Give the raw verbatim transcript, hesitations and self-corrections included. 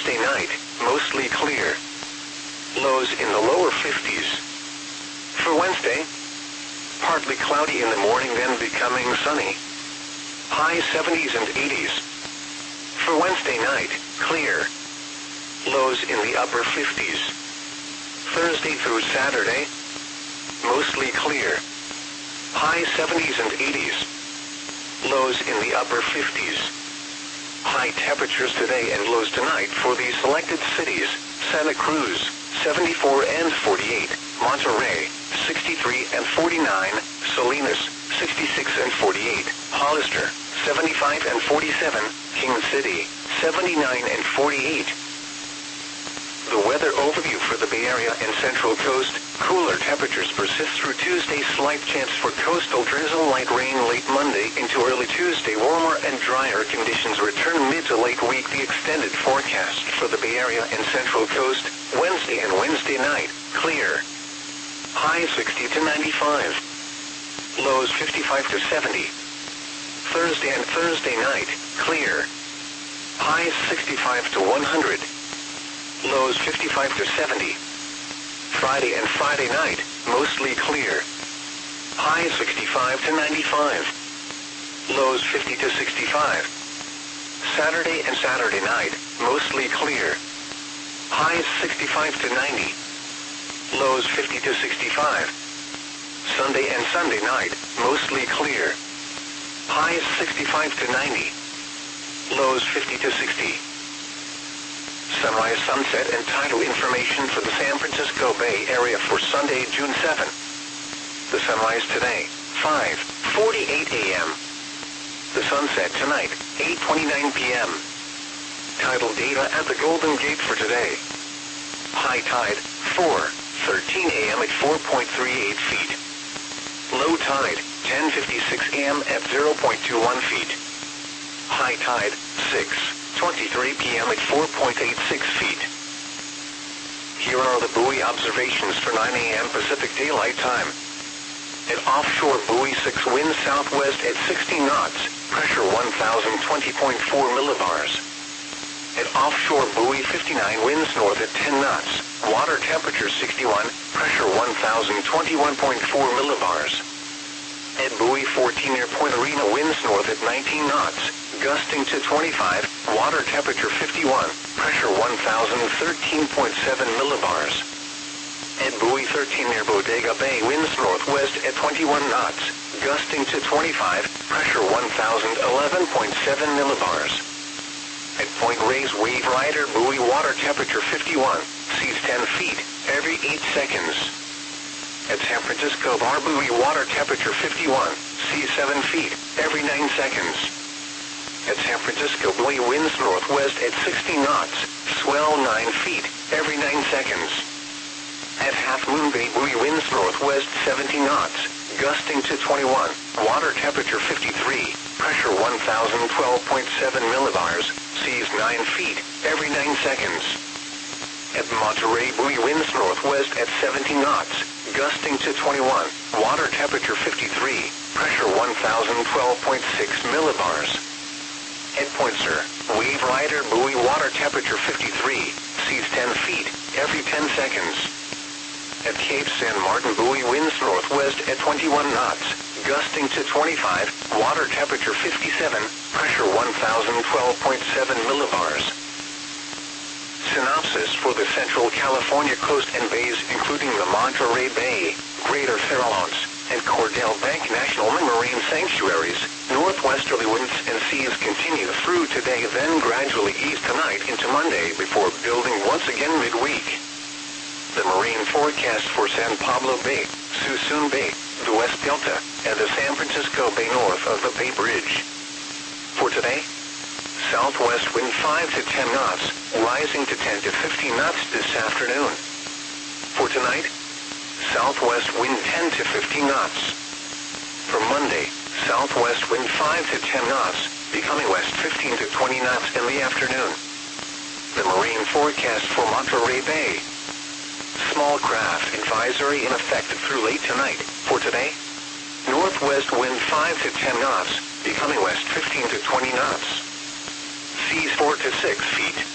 Thursday night, mostly clear. Lows in the lower fifties. For Wednesday, partly cloudy in the morning, then becoming sunny. High seventies and eighties. For Wednesday night, clear. Lows in the upper fifties. Thursday through Saturday, mostly clear. High seventies and eighties. Lows in the upper fifties. High temperatures today and lows tonight for the selected cities: Santa Cruz, seventy-four and forty-eight, Monterey, sixty-three and forty-nine, Salinas, sixty-six and forty-eight, Hollister, seventy-five and forty-seven, King City, seventy-nine and forty-eight. The weather overview for the Bay Area and Central Coast: cooler temperatures persist through Tuesday. Slight chance for coastal drizzle, light rain late Monday into early Tuesday. Warmer and drier conditions return mid to late week. The extended forecast for the Bay Area and Central Coast: Wednesday and Wednesday night, clear. High sixty to ninety-five. Lows fifty-five to seventy. Thursday and Thursday night, clear. Highs sixty-five to one hundred. Lows fifty-five to seventy. Friday and Friday night, mostly clear. Highs sixty-five to ninety-five. Lows fifty to sixty-five. Saturday and Saturday night, mostly clear. Highs sixty-five to ninety. Lows fifty to sixty-five. Sunday and Sunday night, mostly clear. Highs sixty-five to ninety. Lows fifty to sixty. Sunrise, sunset, and tidal information for the San Francisco Bay Area for Sunday, June seventh. The sunrise today, five forty-eight a m The sunset tonight, eight twenty-nine p m Tidal data at the Golden Gate for today. High tide, four thirteen a m at four point three eight feet. Low tide, ten fifty-six a m at zero point two one feet. High tide, six twenty-three p m at four point eight six feet. Here are the buoy observations for nine a m Pacific Daylight Time. At offshore buoy six, wind southwest at sixty knots, pressure one thousand twenty point four millibars. At offshore buoy fifty-nine, winds north at ten knots, water temperature sixty-one, pressure one thousand twenty-one point four millibars. At buoy fourteen near Point Arena, winds north at nineteen knots, gusting to twenty-five, water temperature fifty-one, pressure one thousand thirteen point seven millibars. At buoy thirteen near Bodega Bay, winds northwest at twenty-one knots, gusting to twenty-five, pressure one thousand eleven point seven millibars. At Point Reyes, Wave Rider buoy, water temperature fifty-one, seas ten feet, every eight seconds. At San Francisco Bar buoy, water temperature fifty-one, seas seven feet, every nine seconds. At San Francisco buoy, winds northwest at sixty knots, swell nine feet, every nine seconds. At Half Moon Bay buoy, winds northwest seventy knots, gusting to twenty-one, water temperature fifty-three, pressure one thousand twelve point seven millibars, seas nine feet, every nine seconds. At Monterey buoy, winds northwest at seventy knots, gusting to twenty-one, water temperature fifty-three, pressure one thousand twelve point six millibars. At Point Sur, Wave Rider buoy, water temperature fifty-three, seas ten feet, every ten seconds. At Cape San Martin buoy, winds northwest at twenty-one knots, gusting to twenty-five, water temperature fifty-seven, pressure one thousand twelve point seven millibars. Synopsis for the Central California coast and bays, including the Monterey Bay, Greater Farallones, and Cordell Bank National Marine Sanctuaries. Northwesterly winds and seas continue through today, then gradually ease tonight into Monday before building once again midweek. The marine forecast for San Pablo Bay, Suisun Bay, the West Delta, and the San Francisco Bay north of the Bay Bridge. For today, southwest wind five to ten knots, rising to ten to fifteen knots this afternoon. For tonight, southwest wind ten to fifteen knots. For Monday, southwest wind five to ten knots, becoming west fifteen to twenty knots in the afternoon. The marine forecast for Monterey Bay. Small craft advisory in effect through late tonight. For today, northwest wind five to ten knots, becoming west fifteen to twenty knots. Seas four to six feet.